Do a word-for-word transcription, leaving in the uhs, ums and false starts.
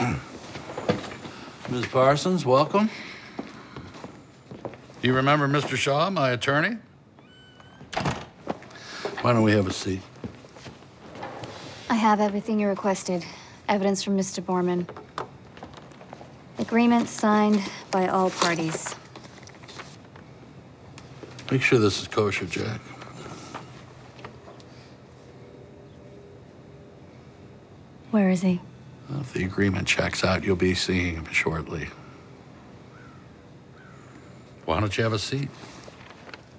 Miz Parsons, welcome. Do you remember Mister Shaw, my attorney? Why don't we have a seat? I have everything you requested. Evidence from Mister Borman. Agreement signed by all parties. Make sure this is kosher, Jack. Where is he? Well, if the agreement checks out, you'll be seeing him shortly. Why don't you have a seat?